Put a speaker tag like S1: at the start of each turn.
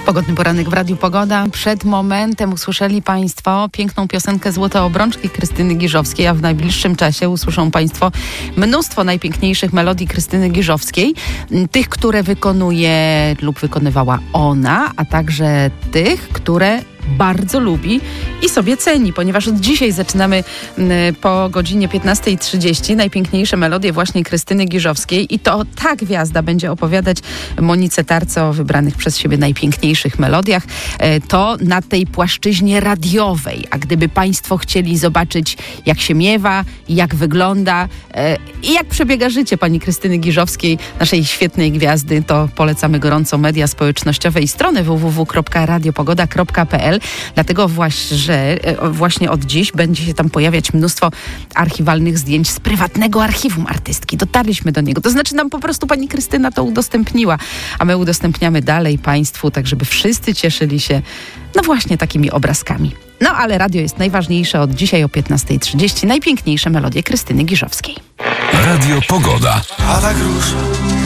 S1: Pogodny poranek w Radiu Pogoda. Przed momentem usłyszeli Państwo piękną piosenkę Złote Obrączki Krystyny Giżowskiej, a w najbliższym czasie usłyszą Państwo mnóstwo najpiękniejszych melodii Krystyny Giżowskiej. Tych, które wykonuje lub wykonywała ona, a także tych, które bardzo lubi i sobie ceni, ponieważ od dzisiaj zaczynamy po godzinie 15:30 najpiękniejsze melodie właśnie Krystyny Giżowskiej i to ta gwiazda będzie opowiadać Monice Tarce o wybranych przez siebie najpiękniejszych melodiach. To na tej płaszczyźnie radiowej, a gdyby Państwo chcieli zobaczyć, jak się miewa, jak wygląda i jak przebiega życie pani Krystyny Giżowskiej, naszej świetnej gwiazdy, to polecamy gorąco media społecznościowe i strony www.radiopogoda.pl. Dlatego właśnie od dziś będzie się tam pojawiać mnóstwo archiwalnych zdjęć z prywatnego archiwum artystki. Dotarliśmy do niego. To znaczy nam po prostu pani Krystyna to udostępniła, a my udostępniamy dalej Państwu, tak żeby wszyscy cieszyli się no właśnie takimi obrazkami. No ale radio jest najważniejsze. Od dzisiaj o 15:30 najpiękniejsze melodie Krystyny Giżowskiej.
S2: Radio Pogoda.
S3: A tak róż